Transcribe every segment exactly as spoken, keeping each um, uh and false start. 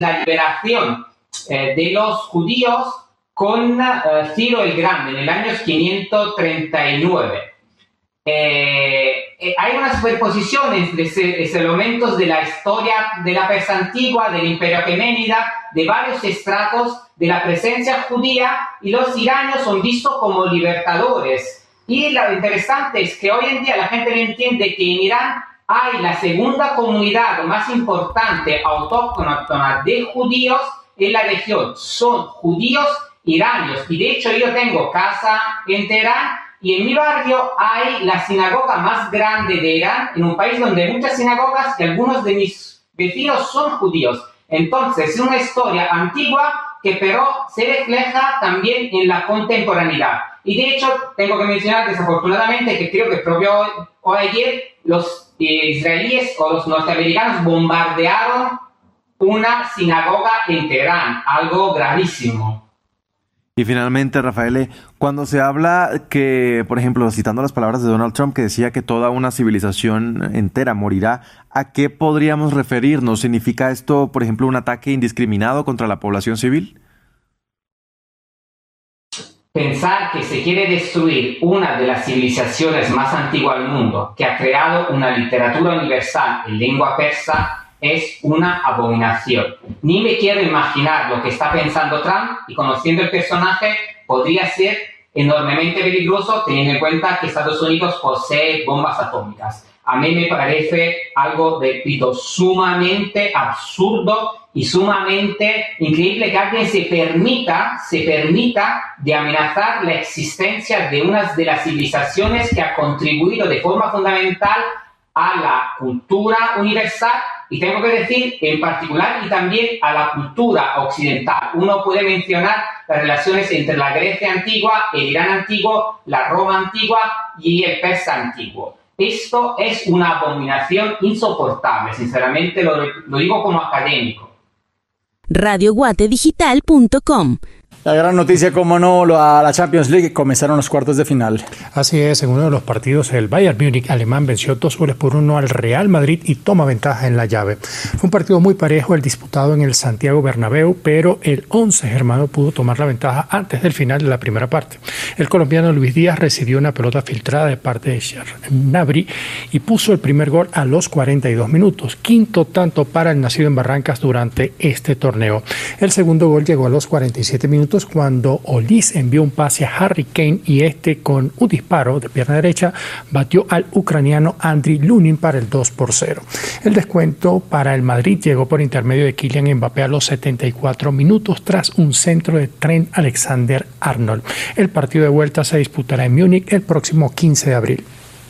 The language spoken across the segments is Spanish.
la liberación eh, de los judíos con uh, Ciro el Grande en el año quinientos treinta y nueve. Eh, eh, hay una superposición entre esos elementos de la historia de la Persia antigua, del Imperio Aqueménida, de varios estratos de la presencia judía, y los iranios son vistos como libertadores. Y lo interesante es que hoy en día la gente no entiende que en Irán hay la segunda comunidad más importante autóctona de judíos en la región. Son judíos iranios, y de hecho yo tengo casa en Teherán, y en mi barrio hay la sinagoga más grande de Irán, en un país donde hay muchas sinagogas y algunos de mis vecinos son judíos. Entonces es una historia antigua que pero se refleja también en la contemporaneidad. Y de hecho tengo que mencionar desafortunadamente que creo que propio hoy, hoy ayer los eh, israelíes o los norteamericanos bombardearon una sinagoga en Teherán, algo gravísimo. Y finalmente, Rafael, cuando se habla que, por ejemplo, citando las palabras de Donald Trump, que decía que toda una civilización entera morirá, ¿a qué podríamos referirnos? ¿Significa esto, por ejemplo, un ataque indiscriminado contra la población civil? Pensar que se quiere destruir una de las civilizaciones más antiguas del mundo, que ha creado una literatura universal en lengua persa, es una abominación. Ni me quiero imaginar lo que está pensando Trump, y conociendo el personaje podría ser enormemente peligroso teniendo en cuenta que Estados Unidos posee bombas atómicas. A mí me parece algo, repito, sumamente absurdo y sumamente increíble que alguien se permita, se permita de amenazar la existencia de una de las civilizaciones que ha contribuido de forma fundamental a la cultura universal, y tengo que decir en particular y también a la cultura occidental. Uno puede mencionar las relaciones entre la Grecia antigua, el Irán antiguo, la Roma antigua y el Persa antiguo. Esto es una abominación insoportable, sinceramente lo, lo digo como académico. radio guate digital punto com. La gran noticia, como no, a la Champions League comenzaron los cuartos de final. Así es, en uno de los partidos el Bayern Múnich alemán venció dos goles por uno al Real Madrid y toma ventaja en la llave. Fue un partido muy parejo el disputado en el Santiago Bernabéu, pero el once germano pudo tomar la ventaja antes del final de la primera parte. El colombiano Luis Díaz recibió una pelota filtrada de parte de Gnabry y puso el primer gol a los cuarenta y dos minutos, quinto tanto para el nacido en Barrancas durante este torneo. El segundo gol llegó a los cuarenta y siete minutos cuando Olise envió un pase a Harry Kane y este con un disparo de pierna derecha batió al ucraniano Andriy Lunin para el dos por cero. El descuento para el Madrid llegó por intermedio de Kylian Mbappé a los setenta y cuatro minutos tras un centro de Trent Alexander-Arnold. El partido de vuelta se disputará en Múnich el próximo quince de abril.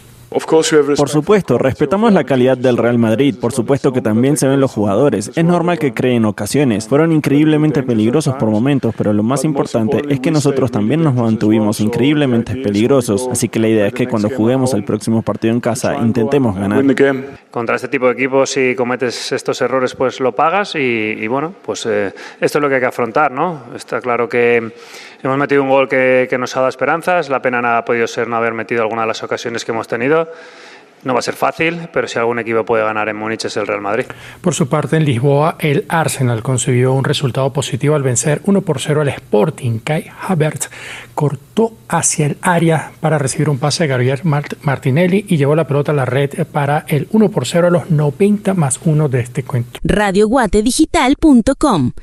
Por supuesto, respetamos la calidad del Real Madrid, por supuesto que también se ven los jugadores, es normal que creen ocasiones, fueron increíblemente peligrosos por momentos, pero lo más importante es que nosotros también nos mantuvimos increíblemente peligrosos, así que la idea es que cuando juguemos el próximo partido en casa intentemos ganar. Contra este tipo de equipos, si cometes estos errores, pues lo pagas y, y bueno, pues eh, esto es lo que hay que afrontar, ¿no? Está claro que hemos metido un gol que, que nos ha dado esperanzas, la pena no ha podido ser no haber metido alguna de las ocasiones que hemos tenido. No va a ser fácil, pero si algún equipo puede ganar en Múnich es el Real Madrid. Por su parte, en Lisboa, el Arsenal consiguió un resultado positivo al vencer uno por cero al Sporting. Kai Havertz cortó hacia el área para recibir un pase de Gabriel Martinelli y llevó la pelota a la red para el uno por cero a los noventa más uno de este encuentro. radio guate digital punto com.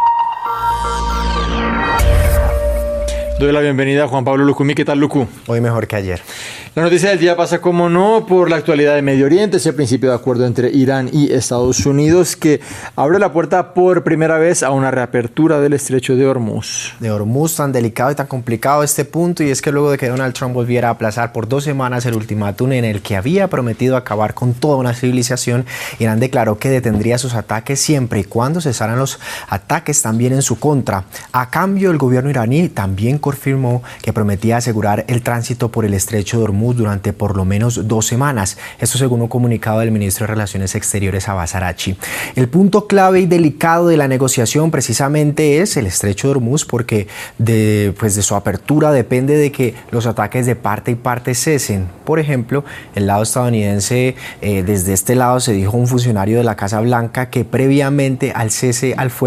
Doy la bienvenida a Juan Pablo Lucumí. ¿Qué tal, Lucu? Hoy mejor que ayer. La noticia del día pasa, como no, por la actualidad de Medio Oriente, ese principio de acuerdo entre Irán y Estados Unidos que abre la puerta por primera vez a una reapertura del estrecho de Hormuz. De Hormuz, tan delicado y tan complicado este punto, y es que luego de que Donald Trump volviera a aplazar por dos semanas el ultimátum en el que había prometido acabar con toda una civilización, Irán declaró que detendría sus ataques siempre y cuando cesaran los ataques también en su contra. A cambio, el gobierno iraní también confirmó que prometía asegurar el tránsito por el estrecho de Hormuz durante por lo menos dos semanas. Esto según un comunicado del ministro de Relaciones Exteriores, Abbas Araghchi. El punto clave y delicado de la negociación precisamente es el estrecho de Hormuz, porque de, pues de su apertura depende de que los ataques de parte y parte cesen. Por ejemplo, el lado estadounidense, eh, desde este lado se dijo un funcionario de la Casa Blanca que previamente al cese al fuego